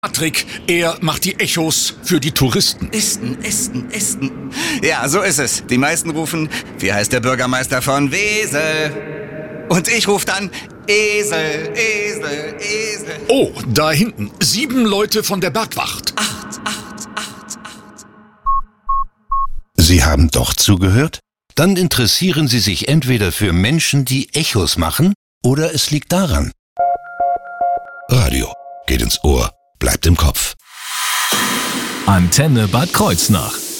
Patrick, er macht die Echos für die Touristen. Esten. Ja, so ist es. Die meisten rufen, wie heißt der Bürgermeister von Wesel? Und ich rufe dann, Esel. Oh, da hinten. 7 Leute von der Bergwacht. 8. Sie haben doch zugehört? Dann interessieren Sie sich entweder für Menschen, die Echos machen, oder es liegt daran. Radio geht ins Ohr, bleibt im Kopf. Antenne Bad Kreuznach.